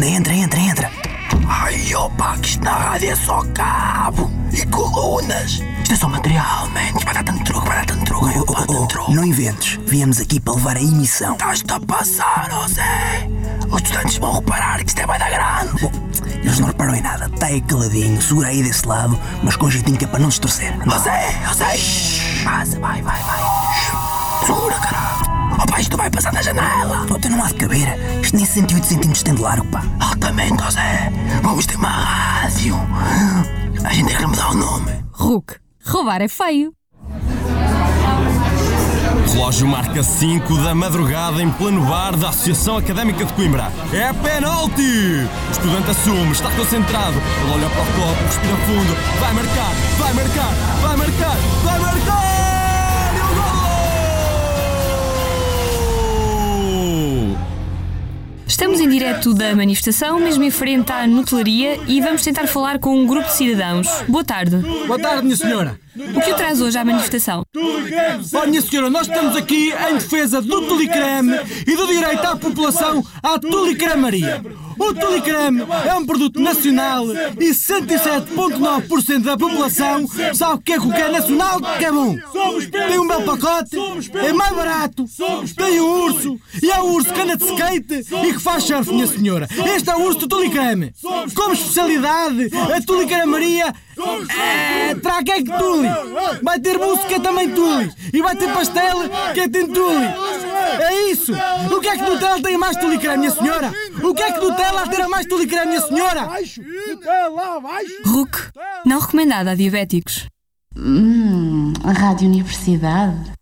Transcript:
Entra. Ai, opa, que isto na rádio é só cabo e colunas. Isto é só material, man. Vai dar tanto truque. Não inventes. Viemos aqui para levar a emissão. Estás-te a passar, José. Os estudantes vão reparar que isto é vai dar grande. Bom, eles não reparam em nada. Está aí caladinho, segura aí desse lado, mas com jeitinho que é para não distorcer. José. Passa, vai. Segura, caralho. Opa, isto vai passar da janela. Puta, não há de caber. Isto nem 108 centímetros tem de largo, pá. Altamente, José. Vamos ter uma rádio. A gente tem que mudar o nome. Ruc, roubar é feio. Relógio marca 5 da madrugada em pleno bar da Associação Académica de Coimbra. É penalti! O estudante assume, está concentrado. Ele olha para o copo, respira fundo. Vai marcar! E o gol! Estamos em direto da manifestação, mesmo em frente à nutelaria, e vamos tentar falar com um grupo de cidadãos. Boa tarde. Boa tarde, minha senhora. O que o traz hoje à manifestação? Oh, minha senhora, nós estamos aqui em defesa do tulicreme e do direito à população à tulicremaria. O tulicreme é um produto nacional e 107,9% da população sabe o que é nacional, que é bom. Tem um belo pacote, é mais barato, tem o urso, e é o urso que anda de skate e que faz surf, minha senhora. Este é o urso do tulicreme. Como especialidade, a tulicremaria traqueque tule. Vai ter mousse que é também tule. E vai ter pastel que é tem tule. É isso. O que é que Nutella tem a mais tulicreme, minha senhora? O que é que Nutella tem a mais tulicreme, minha senhora? Ruc, não recomendado a diabéticos. Rádio Universidade.